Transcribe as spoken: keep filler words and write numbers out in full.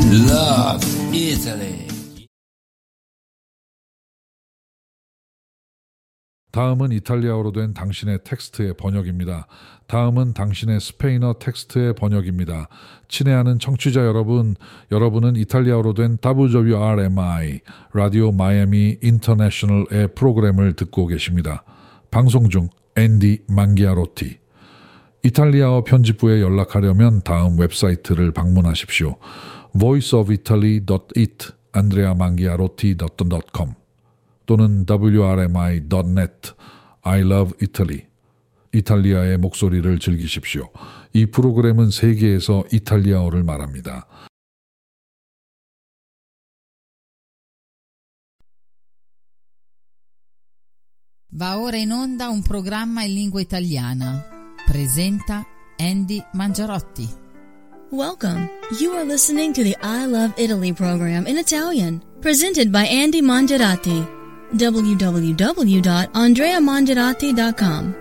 Love Italy. 다음은 이탈리아어로 된 당신의 텍스트의 번역입니다. 다음은 당신의 스페인어 텍스트의 번역입니다. 친애하는 청취자 여러분, 여러분은 이탈리아어로 된 더블유더블유알엠아이 라디오 마이애미 인터내셔널의 프로그램을 듣고 계십니다. 방송 중 앤디 망기아로티. 이탈리아어 편집부에 연락하려면 다음 웹사이트를 방문하십시오. voice of italy dot it andrea mangiarotti dot com 또는 더블유 알 엠 아이 닷 넷 I love Italy. 이탈리아의 목소리를 즐기십시오. 이 프로그램은 세계에서 이탈리아어를 말합니다. Va ora in onda un programma in lingua italiana. Presenta Andy Mangiarotti. Welcome. You are listening to the I Love Italy program in Italian, presented by Andy Mangiarotti. w w w dot andrea mangiarotti dot com